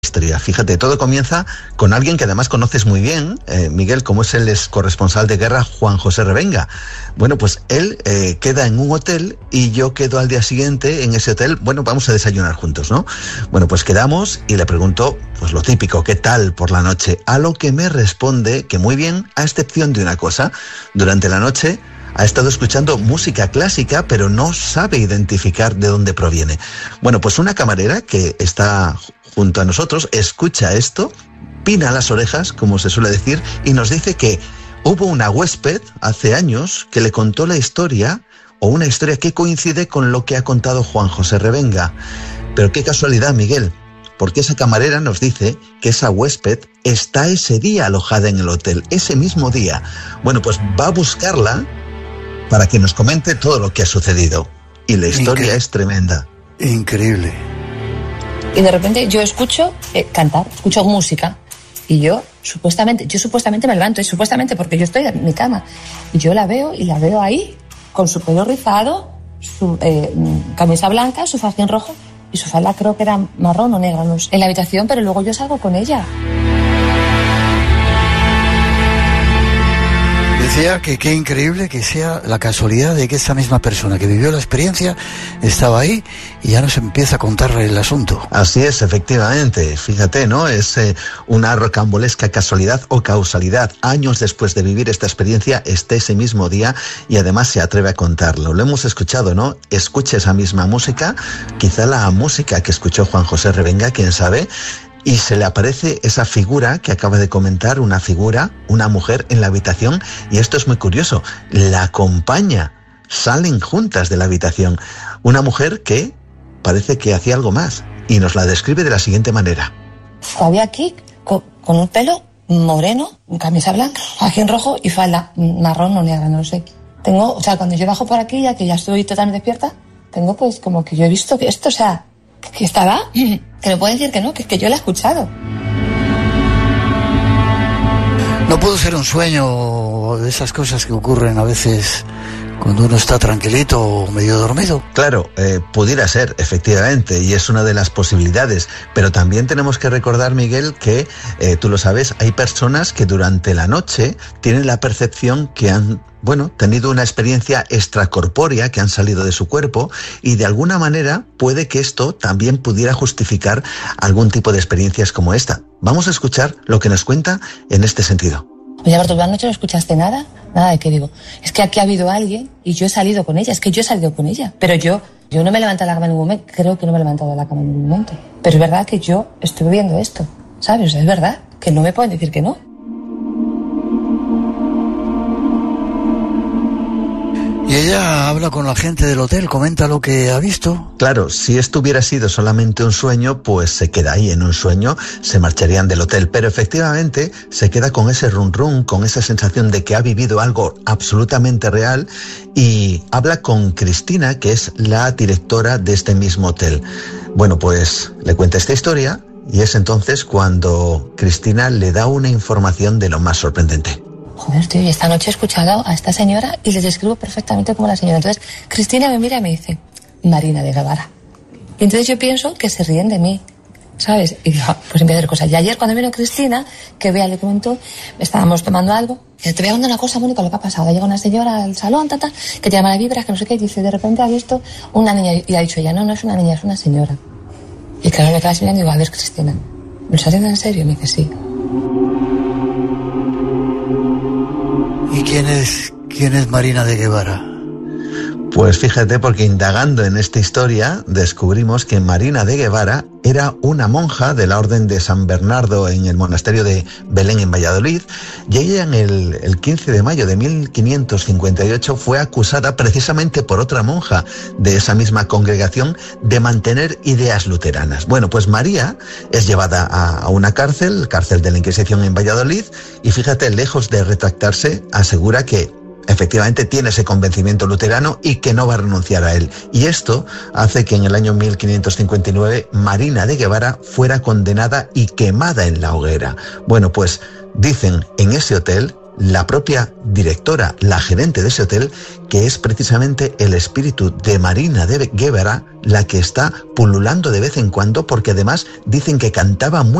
historia. Fíjate, todo comienza con alguien que además conoces muy bien, Miguel, como es el ex corresponsal de guerra Juan José Revenga. Bueno, pues él queda en un hotel y yo quedo al día siguiente en ese hotel. Bueno, vamos a desayunar juntos, ¿no? Bueno, pues quedamos y le pregunto, pues lo típico, ¿qué tal por la noche? A lo que me responde que muy bien, a excepción de una cosa. Durante la noche ha estado escuchando música clásica, pero no sabe identificar de dónde proviene. Bueno, pues una camarera que está junto a nosotros escucha esto, pina las orejas, como se suele decir, y nos dice que hubo una huésped hace años que le contó la historia, o una historia que coincide con lo que ha contado Juan José Revenga. Pero qué casualidad, Miguel, porque esa camarera nos dice que esa huésped está ese día alojada en el hotel, ese mismo día. Bueno, pues va a buscarla para que nos comente todo lo que ha sucedido. Y la historia es tremenda. Increíble. Y de repente yo escucho cantar, escucho música. Y yo supuestamente me levanto, y supuestamente porque yo estoy en mi cama. Y yo la veo ahí, con su pelo rizado, su camisa blanca, su fajín rojo, y su falda creo que era marrón o negra, no sé, en la habitación, pero luego yo salgo con ella. Decía que qué increíble que sea la casualidad de que esa misma persona que vivió la experiencia estaba ahí y ya nos empieza a contar el asunto. Así es, efectivamente. Fíjate, ¿no? Es una rocambolesca casualidad o causalidad. Años después de vivir esta experiencia, está ese mismo día y además se atreve a contarlo. Lo hemos escuchado, ¿no? Escucha esa misma música, quizá la música que escuchó Juan José Revenga, quién sabe. Y se le aparece esa figura que acaba de comentar, una mujer en la habitación, y esto es muy curioso, la acompaña, salen juntas de la habitación. Una mujer que parece que hacía algo más, y nos la describe de la siguiente manera. Había aquí con un pelo moreno, camisa blanca, fajín rojo y falda marrón o negra, no lo sé. Cuando yo bajo por aquí, ya que ya estoy totalmente despierta, tengo pues como que yo he visto que esto, que estaba, que me pueden decir que no, que yo la he escuchado. No pudo ser un sueño de esas cosas que ocurren a veces cuando uno está tranquilito o medio dormido. Claro, pudiera ser, efectivamente, y es una de las posibilidades, pero también tenemos que recordar, Miguel, que, tú lo sabes, hay personas que durante la noche tienen la percepción que han tenido una experiencia extracorpórea, que han salido de su cuerpo, y de alguna manera puede que esto también pudiera justificar algún tipo de experiencias como esta. Vamos a escuchar lo que nos cuenta en este sentido. Oye, Alberto, ¿la noche no escuchaste nada? Nada de qué digo. Es que aquí ha habido alguien y yo he salido con ella. Es que yo he salido con ella. Pero yo no me he levantado de la cama en ningún momento. Creo que no me he levantado de la cama en ningún momento. Pero es verdad que yo estoy viendo esto, ¿sabes? O sea, es verdad que no me pueden decir que no. Y ella habla con la gente del hotel, comenta lo que ha visto. Claro, si esto hubiera sido solamente un sueño, pues se queda ahí en un sueño, se marcharían del hotel. Pero efectivamente se queda con ese run run, con esa sensación de que ha vivido algo absolutamente real, y habla con Cristina, que es la directora de este mismo hotel. Bueno, pues le cuenta esta historia y es entonces cuando Cristina le da una información de lo más sorprendente. Joder, tío, y esta noche he escuchado a esta señora y les describo perfectamente como la señora. Entonces, Cristina me mira y me dice, Marina de Guevara. Y entonces yo pienso que se ríen de mí, ¿sabes? Y digo, pues empieza a hacer cosas. Y ayer cuando vino Cristina, que Bea le comentó, estábamos tomando algo, y te voy a contar una cosa, Mónica, lo que ha pasado. Llega una señora al salón, que te llama la vibra, que no sé qué, y dice, de repente ha visto una niña, y ha dicho ella, no es una niña, es una señora. Y claro, me quedas mirando y digo, a ver, Cristina, ¿me lo estás haciendo en serio? Y me dice, sí. ¿Y quién es Marina de Guevara? Pues fíjate, porque indagando en esta historia descubrimos que Marina de Guevara era una monja de la Orden de San Bernardo en el monasterio de Belén en Valladolid, y ella en el 15 de mayo de 1558 fue acusada precisamente por otra monja de esa misma congregación de mantener ideas luteranas. Bueno, pues María es llevada a una cárcel de la Inquisición en Valladolid, y fíjate, lejos de retractarse, asegura que efectivamente tiene ese convencimiento luterano y que no va a renunciar a él. Y esto hace que en el año 1559 Marina de Guevara fuera condenada y quemada en la hoguera. Bueno, pues dicen en ese hotel la propia directora, la gerente de ese hotel, que es precisamente el espíritu de Marina de Guevara la que está pululando de vez en cuando, porque además dicen que cantaba muy